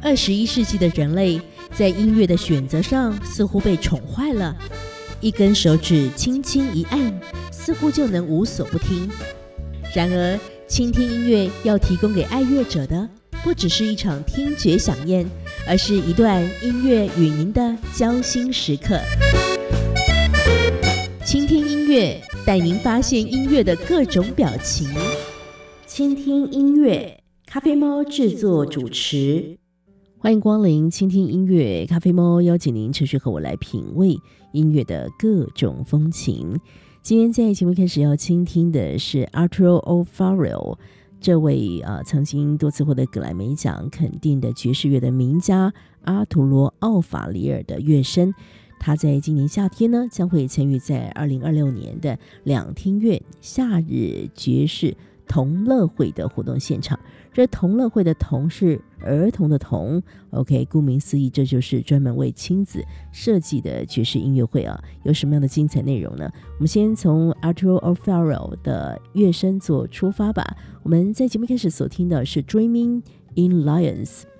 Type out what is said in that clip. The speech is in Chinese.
21世纪的人类在音乐的选择上似乎被宠坏了，一根手指轻轻一按，似乎就能无所不听。然而，倾听音乐要提供给爱乐者的，不只是一场听觉飨宴，而是一段音乐与您的交心时刻。倾听音乐，带您发现音乐的各种表情。倾听音乐，咖啡猫制作主持。欢迎光临倾听音乐，咖啡猫邀请您持续和我来品味音乐的各种风情。今天在节目开始要倾听的是 Arturo O'Farrill， 这位曾经多次获得格莱美奖肯定的爵士乐的名家阿图罗·奥法里尔的乐声。他在今年夏天呢，将会参与在2026年的两厅院夏日爵士同乐会的活动现场。这同乐会的同是儿童的童 ，OK， 顾名思义，这就是专门为亲子设计的爵士音乐会啊。有什么样的精彩内容呢？我们先从 Arturo O'Farrill 的乐声做出发吧。我们在节目开始所听的是 Dreaming in Lions